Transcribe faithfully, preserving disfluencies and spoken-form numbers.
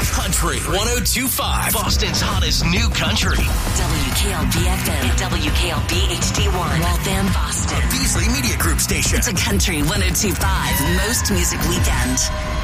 Country one oh two point five. Boston's hottest new country. W K L B F M and W K L B H D one. Waltham, Boston. A Beasley Media Group station. It's a Country one oh two point five most music weekend.